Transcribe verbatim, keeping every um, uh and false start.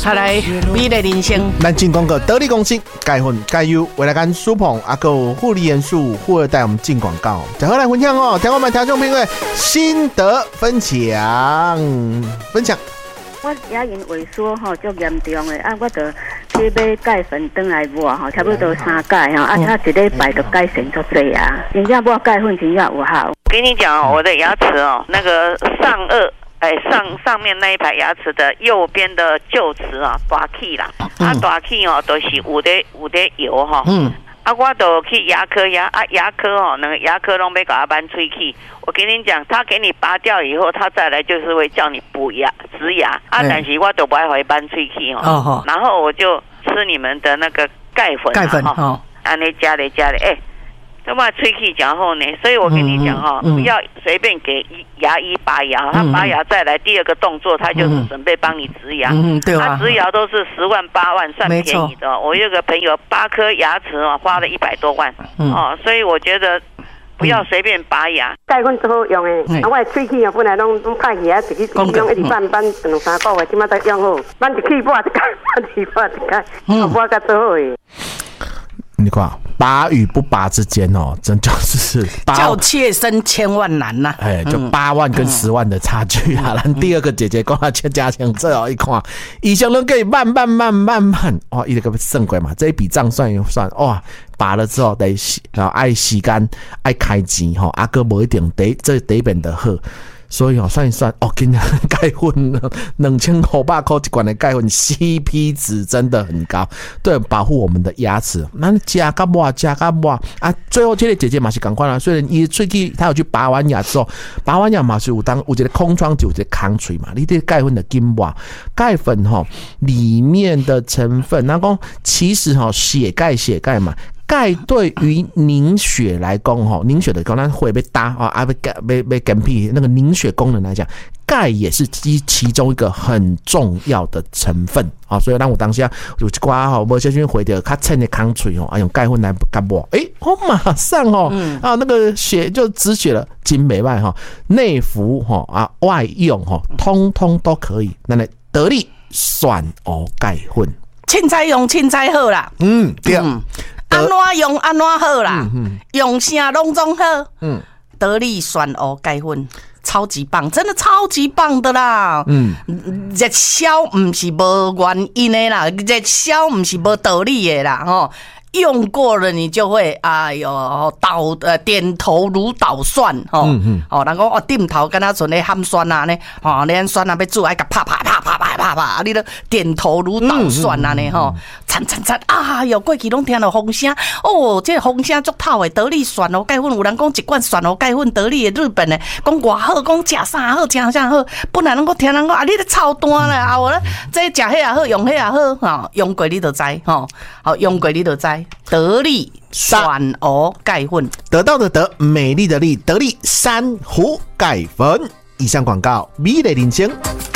好来，美丽人生。 咱进广告，得力公司钙粉钙优，为了跟苏鹏阿够护理元素富二代，我们进广告，再回来分享哦，听我们听众朋友心得分享分享。 我牙龈萎缩吼，足严重的啊！我就去买钙粉回来抹吼，差不多三钙吼，啊，他一礼拜就改善足济啊！真正抹钙粉真正有效。 跟你讲哦，我的牙齿哦，那个上颚哎上上面那一排牙齿的右边的臼齿啊，大起啦，啊大起哦，都、就是有的有的油哈。嗯。啊，我都去牙科牙啊，牙科哦，那个牙科拢要给他搬吹气。我跟你讲，他给你拔掉以后，他再来就是会叫你补牙植牙啊，但是我都不爱回搬吹气哦。哦然后我就吃你们的那个钙粉、啊， 钙粉哦， 啊，你加嘞加嘞，哎、欸。那么吹气讲后呢，所以我跟你讲哈、哦，嗯嗯、不要随便给牙医拔牙，他拔牙再来第二个动作，他就是准备帮你植牙。嗯，对啊。他植牙都是十万八万，算便宜的。我有个朋友八颗牙齿哦，花了一百多万、嗯、哦，所以我觉得不要随便拔牙。 钙粉最好用的，啊，我的喙齿啊本来拢拢歹去啊，自己用一直办办两三个月，即马才用好，咱一去抹一盖，一去抹一盖，抹甲做好的。 你看，拔与不拔之间哦，真就是叫切身千万难呐、啊！ 哎，就八万跟十万的差距啊！咱、嗯、第二个姐姐讲她切加强这哦，一看，医生都可以慢慢慢慢慢哇，一个算过嘛，这一笔账算一算哇，拔了之后得然后爱洗干爱开钱哈，阿哥无一定得这得本的好。所以哦，算一算哦，今年钙粉两千五百块一罐的钙粉 ，C P 值真的很高，对，保护我们的牙齿。那加个抹，加个抹啊！最后这个姐姐嘛是赶快啦，虽然伊喙齿她有去拔完牙之后，拔完牙嘛是有当有一个空窗就有一个空嘴嘛，你这钙粉的金抹钙粉哈里面的成分，然后其实哈血钙血钙嘛。钙对于凝血来讲，哈，凝血的功能会被搭啊，啊被被被干屁那个凝血功能来讲，钙也是其其中一个很重要的成分啊，所以让我当下有一挂哈，我先去回掉，他趁的康水哦，啊用钙粉来干抹，哎，我马上哦，嗯、啊那个血就止血了，经美外哈，内服哈啊外用哈，通通都可以，那来得力选哦钙粉， 凊彩用凊彩好啦， 嗯对。嗯安怎用安怎好啦，嗯嗯、用啥拢总好。嗯，得力选欧钙粉超级棒，真的超级棒的啦。嗯，热销唔是无原因的啦，热销唔是无道理的啦，吼。用过了你就会哎呦倒呃点头如捣蒜吼，嗯嗯哦，人讲哦点头跟他像咧喊酸啊呢，哦你喊酸啊要煮爱个啪啪啪啪啪啪啪，你都点头如捣蒜啊呢吼，惨惨惨啊哟过去拢听到风声哦，这风声足透的得力蒜哦钙粉，有人讲一罐蒜哦钙粉得力的日本的，讲偌好，讲食啥好食啥好，本来人讲听人讲啊你咧操蛋咧啊我咧这食迄也好用迄也好吼，用过你就知吼，好用过你就知。得力选欧钙粉， 得到的得，美丽的丽，得力珊瑚钙粉。以上广告，美丽人生。